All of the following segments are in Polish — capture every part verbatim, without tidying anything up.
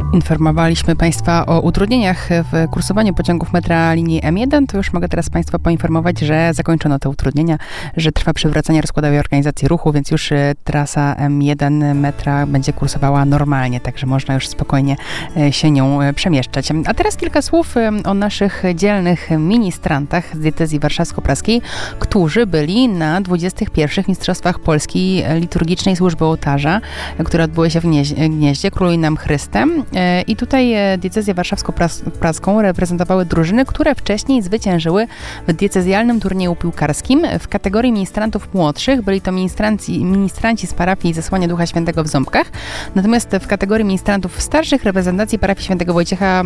Informowaliśmy Państwa o utrudnieniach w kursowaniu pociągów metra linii M jeden. To już mogę teraz Państwa poinformować, że zakończono te utrudnienia, że trwa przywracanie rozkładowej organizacji ruchu, więc już trasa M jeden metra będzie kursowała normalnie, także można już spokojnie się nią przemieszczać. A teraz kilka słów o naszych dzielnych ministrantach z diecezji warszawsko-praskiej, którzy byli na dwudziestych pierwszych Mistrzostwach Polski Liturgicznej Służby Ołtarza, które odbyły się w Gnieździe. Króluj nam Chryste. I tutaj diecezję warszawsko-praską reprezentowały drużyny, które wcześniej zwyciężyły w diecezjalnym turnieju piłkarskim. W kategorii ministrantów młodszych byli to ministranci, ministranci z parafii Zesłania Ducha Świętego w Ząbkach. Natomiast w kategorii ministrantów starszych reprezentacji parafii Świętego Wojciecha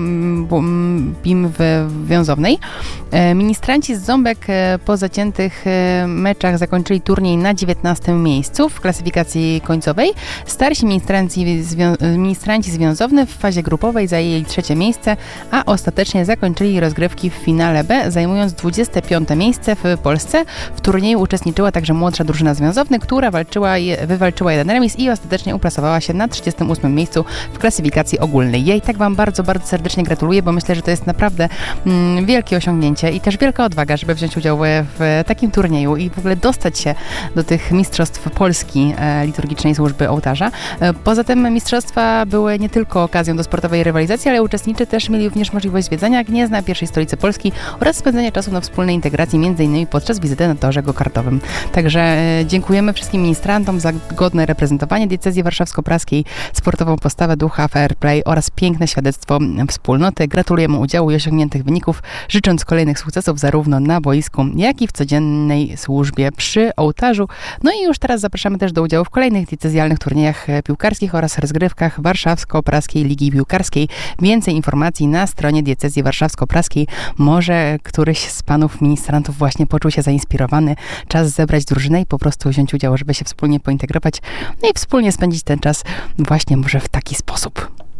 Bim w Wiązownej. Ministranci z Ząbek po zaciętych meczach zakończyli turniej na dziewiętnastym miejscu w klasyfikacji końcowej. Starsi ministranci, ministranci z Wiązowny w fazie grupowej zajęli trzecie miejsce, a ostatecznie zakończyli rozgrywki w finale B, zajmując dwudzieste piąte miejsce w Polsce. W turnieju uczestniczyła także młodsza drużyna z Wiązowny, która walczyła, wywalczyła jeden remis i ostatecznie uplasowała się na trzydziestym ósmym miejscu w klasyfikacji ogólnej. Ja i tak Wam bardzo, bardzo serdecznie gratuluję, bo myślę, że to jest naprawdę mm, wielkie osiągnięcie i też wielka odwaga, żeby wziąć udział w takim turnieju i w ogóle dostać się do tych mistrzostw Polski e, liturgicznej służby ołtarza. E, poza tym mistrzostwa były nie tylko okazją do sportowej rywalizacji, ale uczestnicy też mieli również możliwość zwiedzania Gniezna, pierwszej stolicy Polski oraz spędzania czasu na wspólnej integracji, między innymi podczas wizyty na torze go-kartowym. Także e, dziękujemy wszystkim ministrantom za godne reprezentowanie diecezji warszawsko-praskiej, sportową postawę ducha, fair play oraz piękne świadectwo wspólnoty. Gratulujemy udziału i osiągniętych wyników, życząc kolejnych sukcesów zarówno na boisku, jak i w codziennej służbie przy ołtarzu. No i już teraz zapraszamy też do udziału w kolejnych diecezjalnych turniejach piłkarskich oraz rozgrywkach warszawsko-praskiej Ligi Piłkarskiej. Więcej informacji na stronie diecezji warszawsko-praskiej. Może któryś z panów ministrantów właśnie poczuł się zainspirowany. Czas zebrać drużynę i po prostu wziąć udział, żeby się wspólnie pointegrować, no i wspólnie spędzić ten czas właśnie może w taki sposób.